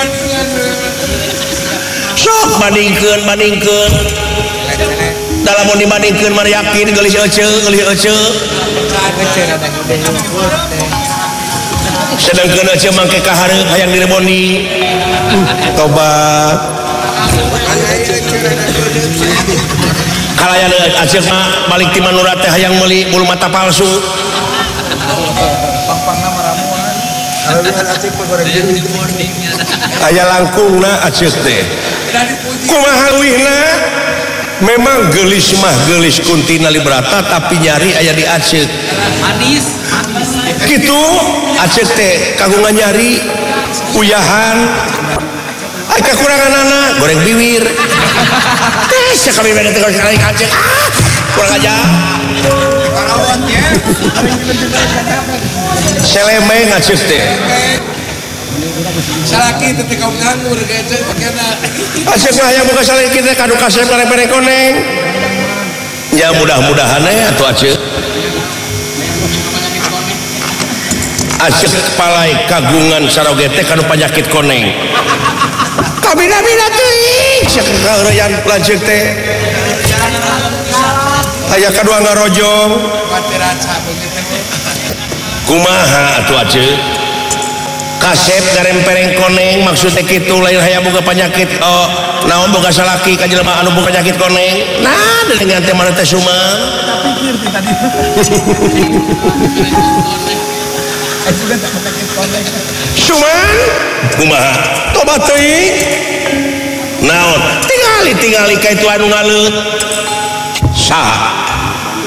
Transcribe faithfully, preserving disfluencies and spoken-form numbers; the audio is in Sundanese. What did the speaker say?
sok bandingkeun bandingkeun dalam mau dibandingkeun mah yakin geulis euceul geulis euceul sedangkeun euceul mangke ka hareup hayang direbondi tobat kalayan euceul mah balik ti manura teh hayang meuli bulu mata palsu aya langkungna aceuk teh kumaha leuwihna memang geulis mah geulis kuntina librata tapi nyari aya di aceuk hadis kitu aceuk teh kagungan nyari uyahan ai kakuranganana goreng biwir teh sakali beda teh kali aceuk ah kurang aja selemeng aceuk teh salaki teh kaum nganggur geus pakena aceuk mah hayang boga salaki teh kadu kasep bareng-bareng koneng ya mudah-mudahan atuh aceuk aceuk palai kagungan saroge teh kanu panyakit koneng kabina-bina teuing ceuk kaeureyan lanceuk teh aya kadua ngarojong kumaha atuh aceuk kasep garempereng koneng maksudnya kitu lain hayang boga panyakit oh naon boga salaki ka jelema anu boga panyakit koneng nah dengan teh mana teh sumang pikir ti tadi sumang kumaha tobat teuing naon tingali tingali ka itu anu ngaleut saha